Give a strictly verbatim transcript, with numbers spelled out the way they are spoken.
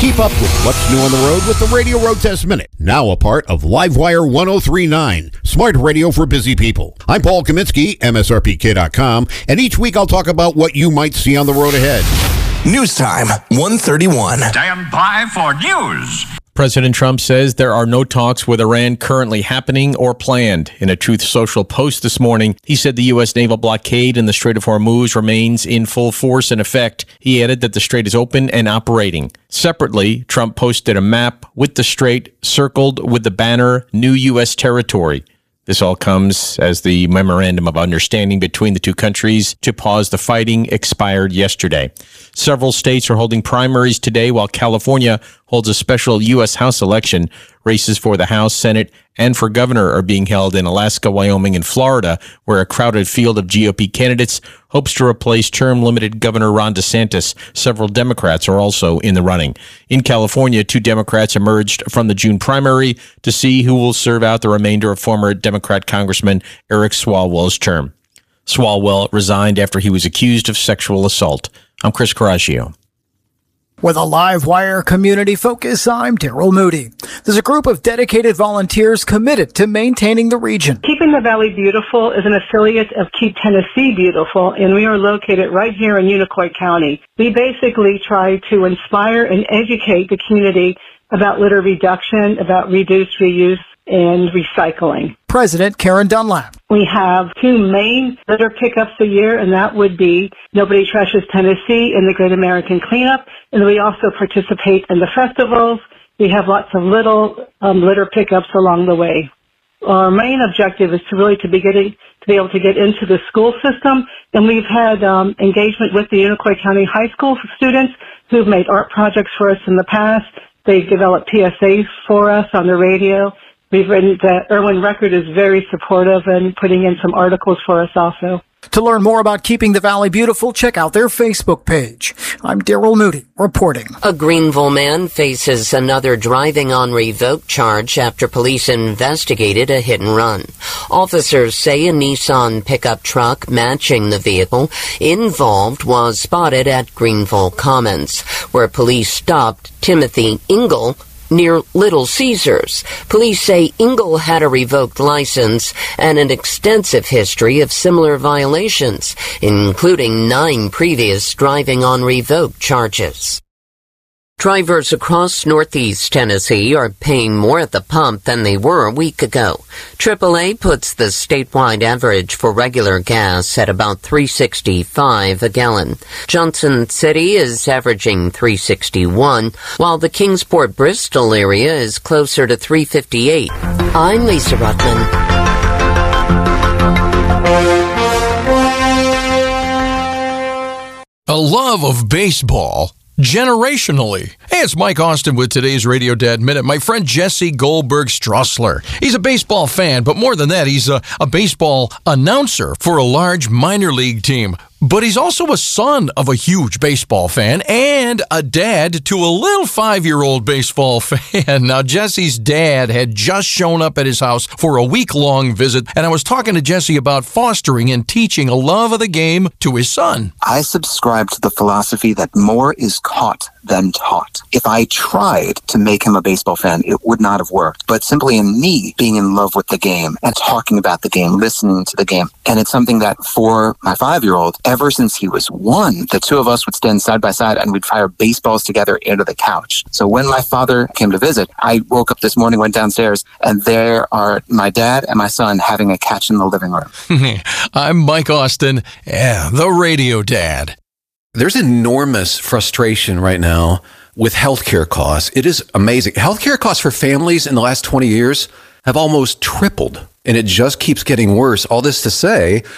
Keep up with what's new on the road with the Radio Road Test Minute, now a part of Livewire one oh three point nine, smart radio for busy people. I'm Paul Kaminsky, M S R P K dot com, and each week I'll talk about what you might see on the road ahead. News time, one thirty-one. Stand by for news. President Trump says there are no talks with Iran currently happening or planned. In a Truth Social post this morning, he said the U S naval blockade in the Strait of Hormuz remains in full force and effect. He added that the strait is open and operating. Separately, Trump posted a map with the strait circled with the banner New U S Territory. This all comes as the memorandum of understanding between the two countries to pause the fighting expired yesterday. Several states are holding primaries today, while California holds a special U S House election. Races for the House, Senate, and for governor are being held in Alaska, Wyoming, and Florida, where a crowded field of G O P candidates hopes to replace term-limited Governor Ron DeSantis. Several Democrats are also in the running. In California, two Democrats emerged from the June primary to see who will serve out the remainder of former Democrat Congressman Eric Swalwell's term. Swalwell resigned after he was accused of sexual assault. I'm Chris Coraggio. With a Livewire community focus, I'm Daryl Moody. There's a group of dedicated volunteers committed to maintaining the region. Keeping the Valley Beautiful is an affiliate of Keep Tennessee Beautiful, and we are located right here in Unicoi County. We basically try to inspire and educate the community about litter reduction, about reduce, reuse, and recycling. President Karen Dunlap. We have two main litter pickups a year, and that would be Nobody Trashes Tennessee and the Great American Cleanup. And we also participate in the festivals. We have lots of little um, litter pickups along the way. Our main objective is to really to be getting to be able to get into the school system, and we've had um, engagement with the Unicoi County High School students who've made art projects for us in the past. They've developed P S As for us on the radio. We've written that Irwin Record is very supportive and putting in some articles for us also. To learn more about Keeping the Valley Beautiful, check out their Facebook page. I'm Daryl Moody, reporting. A Greenville man faces another driving on revoke charge after police investigated a hit and run. Officers say a Nissan pickup truck matching the vehicle involved was spotted at Greenville Commons, where police stopped Timothy Engel near Little Caesars. Police say Engel had a revoked license and an extensive history of similar violations, including nine previous driving on revoked charges. Drivers across Northeast Tennessee are paying more at the pump than they were a week ago. triple A puts the statewide average for regular gas at about three sixty-five a gallon. Johnson City is averaging three sixty-one, while the Kingsport Bristol area is closer to three fifty-eight. I'm Lisa Ruttman. A love of baseball generationally. Hey, it's Mike Austin with today's Radio Dad Minute. My friend Jesse Goldberg Strassler. He's a baseball fan, but more than that, he's a, a baseball announcer for a large minor league team. But he's also a son of a huge baseball fan and a dad to a little five-year-old baseball fan. Now, Jesse's dad had just shown up at his house for a week-long visit, and I was talking to Jesse about fostering and teaching a love of the game to his son. I subscribe to the philosophy that more is caught than taught. If I tried to make him a baseball fan, it would not have worked. But simply in me being in love with the game and talking about the game, listening to the game. And it's something that for my five-year-old, ever since he was one, the two of us would stand side by side and we'd fire baseballs together into the couch. So when my father came to visit, I woke up this morning, went downstairs, and there are my dad and my son having a catch in the living room. I'm Mike Austin, yeah, the Radio Dad. There's enormous frustration right now with healthcare costs. It is amazing. Healthcare costs for families in the last twenty years have almost tripled, and it just keeps getting worse. All this to say,